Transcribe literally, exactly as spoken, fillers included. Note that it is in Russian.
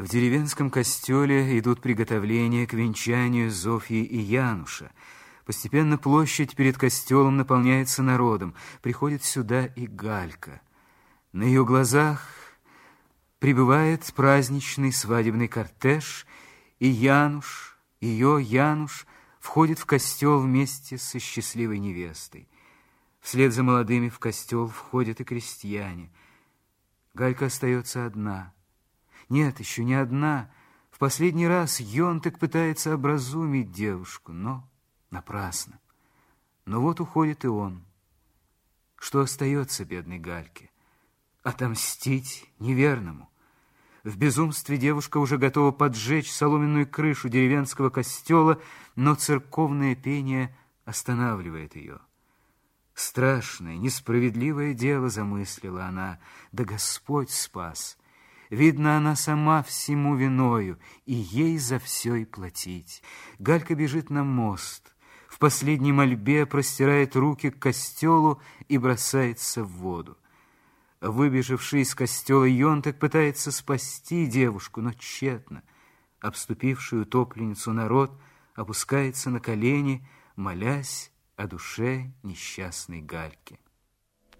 В деревенском костеле идут приготовления к венчанию Зофьи и Януша. Постепенно площадь перед костелом наполняется народом. Приходит сюда и Галька. На ее глазах прибывает праздничный свадебный кортеж, и Януш, ее Януш, входит в костел вместе со счастливой невестой. Вслед за молодыми в костел входят и крестьяне. Галька остается одна. Нет, еще не одна. В последний раз Йонтек пытается образумить девушку, но напрасно. Но вот уходит и он. Что остается бедной Гальке? Отомстить неверному. В безумстве девушка уже готова поджечь соломенную крышу деревенского костела, но церковное пение останавливает ее. Страшное, несправедливое дело замыслила она, да Господь спас. Видно, она сама всему виною, и ей за все и платить. Галька бежит на мост, в последней мольбе простирает руки к костелу и бросается в воду. Выбежавший из костела Йонтек пытается спасти девушку, но тщетно. Обступивший утопленницу народ опускается на колени, молясь о душе несчастной Гальки.